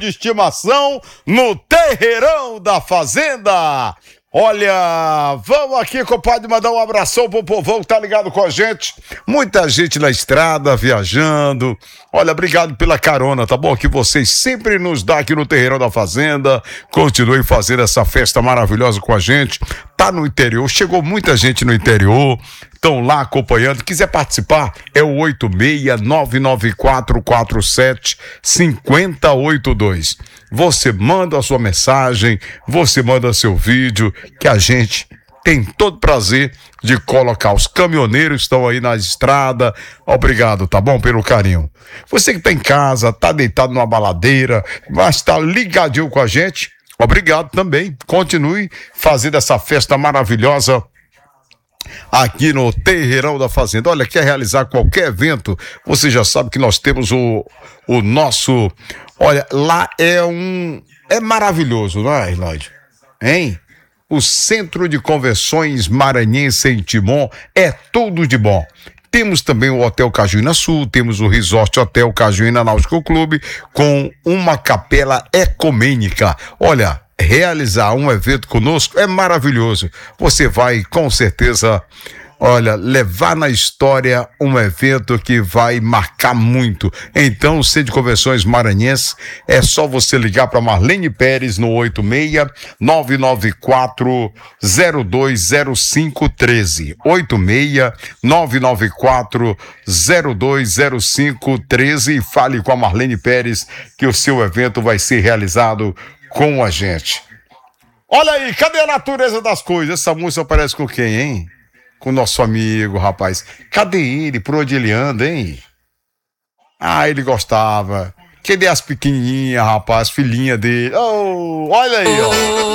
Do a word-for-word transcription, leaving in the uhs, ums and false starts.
de estimação no Terreirão da Fazenda. Olha, vamos aqui, compadre, mandar um abração pro povão que tá ligado com a gente. Muita gente na estrada, viajando. Olha, obrigado pela carona, tá bom? Que vocês sempre nos dão aqui no Terreirão da Fazenda. Continuem fazendo essa festa maravilhosa com a gente. Tá no interior, chegou muita gente no interior. Estão lá acompanhando. Quiser participar, é o oito seis nove nove quatro quatro sete cinco zero oito dois. Você manda a sua mensagem, você manda seu vídeo, que a gente tem todo prazer de colocar. Os caminhoneiros estão aí na estrada. Obrigado, tá bom? Pelo carinho. Você que tá em casa, tá deitado numa baladeira, mas tá ligadinho com a gente, obrigado também. Continue fazendo essa festa maravilhosa aqui no Terreirão da Fazenda. Olha, quer realizar qualquer evento, você já sabe que nós temos o, o nosso... Olha, lá é um... É maravilhoso, não é, Irlande? Hein? O Centro de Convenções Maranhense em Timon é tudo de bom. Temos também o Hotel Cajuína Sul, temos o Resort Hotel Cajuína Náutico Clube, com uma capela ecumênica. Olha, realizar um evento conosco é maravilhoso. Você vai, com certeza, olha, levar na história um evento que vai marcar muito. Então, o Centro de Convenções Maranhense, é só você ligar para Marlene Pérez no oito seis nove nove quatro zero dois zero cinco um três. oito seis nove nove quatro zero dois zero cinco um três e fale com a Marlene Pérez que o seu evento vai ser realizado com a gente. Olha aí, cadê a natureza das coisas? Essa música parece com quem, hein? Com o nosso amigo, rapaz. Cadê ele? Por onde ele anda, hein? Ah, ele gostava. Cadê as pequenininhas, rapaz? Filhinha dele. Oh, olha aí, ó.